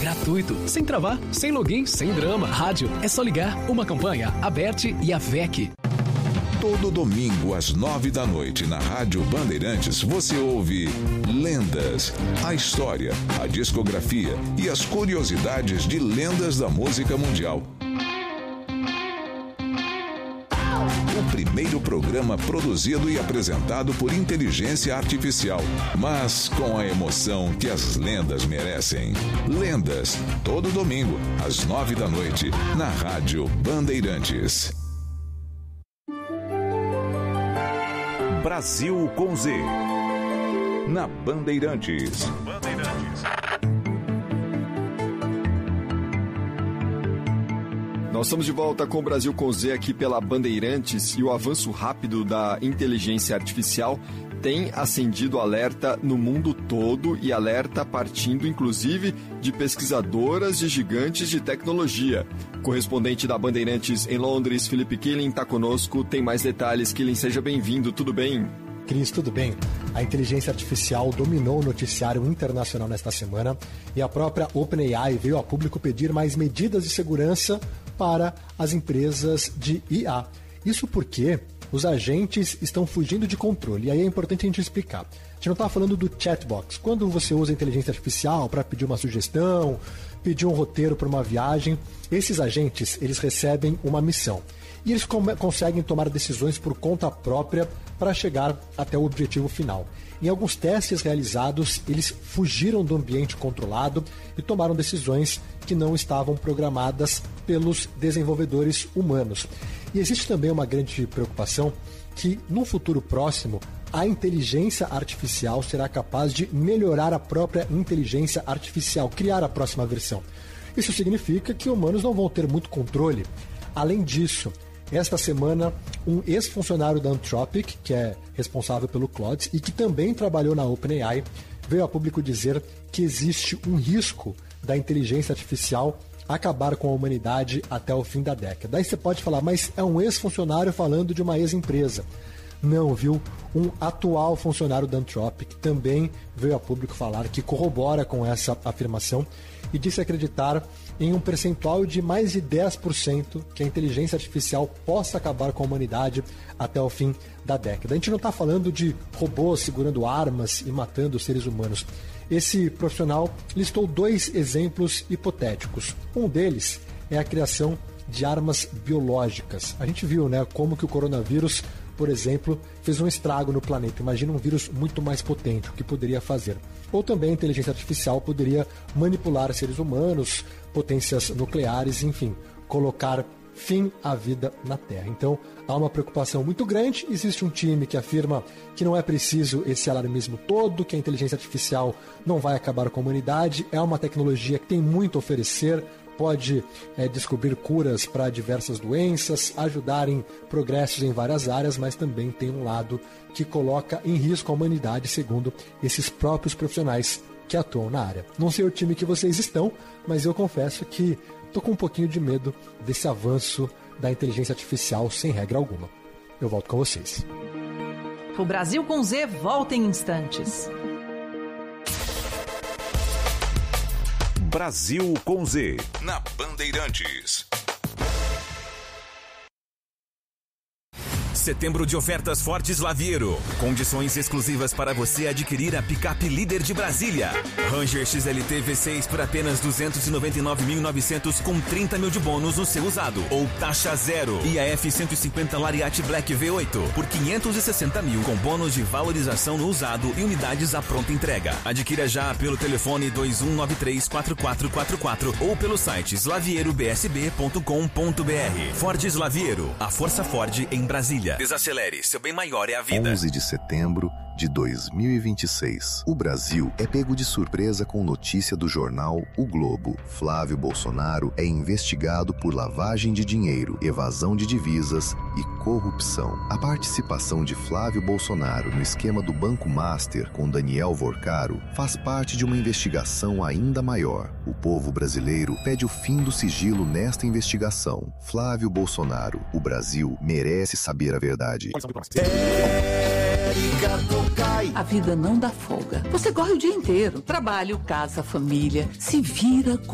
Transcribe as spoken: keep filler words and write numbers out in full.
gratuito, sem travar, sem login, sem drama. Rádio, é só ligar. Uma campanha, Aberte e a V E C. Todo domingo às nove da noite na Rádio Bandeirantes você ouve Lendas, a história, a discografia e as curiosidades de lendas da música mundial. O primeiro programa produzido e apresentado por inteligência artificial, mas com a emoção que as lendas merecem. Lendas, todo domingo às nove da noite na Rádio Bandeirantes. Brasil com Z, na Bandeirantes. Bandeirantes. Nós estamos de volta com o Brasil com Z aqui pela Bandeirantes, e o avanço rápido da inteligência artificial tem acendido alerta no mundo todo, e alerta partindo inclusive de pesquisadoras de gigantes de tecnologia. Correspondente da Bandeirantes em Londres, Felipe Killing, está conosco, tem mais detalhes. Killing, seja bem-vindo, tudo bem? Cris, tudo bem? A inteligência artificial dominou o noticiário internacional nesta semana, e a própria OpenAI veio a público pedir mais medidas de segurança para as empresas de I A. Isso porque os agentes estão fugindo de controle, e aí é importante a gente explicar. A gente não está falando do chatbox. Quando você usa a inteligência artificial para pedir uma sugestão, pedir um roteiro para uma viagem, esses agentes, eles recebem uma missão. E eles com- conseguem tomar decisões por conta própria para chegar até o objetivo final. Em alguns testes realizados, eles fugiram do ambiente controlado e tomaram decisões que não estavam programadas pelos desenvolvedores humanos. E existe também uma grande preocupação que, no futuro próximo, a inteligência artificial será capaz de melhorar a própria inteligência artificial, criar a próxima versão. Isso significa que humanos não vão ter muito controle. Além disso, esta semana, um ex-funcionário da Anthropic, que é responsável pelo Claude e que também trabalhou na OpenAI, veio a público dizer que existe um risco da inteligência artificial acabar com a humanidade até o fim da década. Aí você pode falar, mas é um ex-funcionário falando de uma ex-empresa. Não, viu? Um atual funcionário da Anthropic também veio a público falar que corrobora com essa afirmação e disse acreditar em um percentual de mais de dez por cento que a inteligência artificial possa acabar com a humanidade até o fim da década. A gente não está falando de robôs segurando armas e matando seres humanos. Esse profissional listou dois exemplos hipotéticos. Um deles é a criação de armas biológicas. A gente viu, né, como que o coronavírus, por exemplo, fez um estrago no planeta. Imagina um vírus muito mais potente, o que poderia fazer. Ou também a inteligência artificial poderia manipular seres humanos, potências nucleares, enfim, colocar fim à vida na Terra. Então, há uma preocupação muito grande. Existe um time que afirma que não é preciso esse alarmismo todo, que a inteligência artificial não vai acabar com a humanidade. É uma tecnologia que tem muito a oferecer, pode é, descobrir curas para diversas doenças, ajudar em progressos em várias áreas, mas também tem um lado que coloca em risco a humanidade, segundo esses próprios profissionais que atuam na área. Não sei o time que vocês estão, mas eu confesso que estou com um pouquinho de medo desse avanço da inteligência artificial sem regra alguma. Eu volto com vocês. O Brasil com Z volta em instantes. Brasil com Z, na Bandeirantes. Setembro de ofertas Fortes Laviero. Condições exclusivas para você adquirir a picape líder de Brasília. Ranger X L T V seis por apenas duzentos e noventa e nove mil e novecentos com trinta mil de bônus no seu usado. Ou taxa zero. E a F cento e cinquenta Lariat Black V oito por quinhentos e sessenta mil com bônus de valorização no usado e unidades à pronta entrega. Adquira já pelo telefone dois um nove três quatro quatro quatro quatro ou pelo site slaviero b s b ponto com ponto b r. Ford Slaviero, a força Ford em Brasília. Desacelere, seu bem maior é a vida. onze de setembro de dois mil e vinte e seis. O Brasil é pego de surpresa com notícia do jornal O Globo. Flávio Bolsonaro é investigado por lavagem de dinheiro, evasão de divisas e corrupção. A participação de Flávio Bolsonaro no esquema do Banco Master com Daniel Vorcaro faz parte de uma investigação ainda maior. O povo brasileiro pede o fim do sigilo nesta investigação. Flávio Bolsonaro, o Brasil merece saber a verdade. A vida não dá folga. Você corre o dia inteiro. Trabalho, casa, família. Se vira com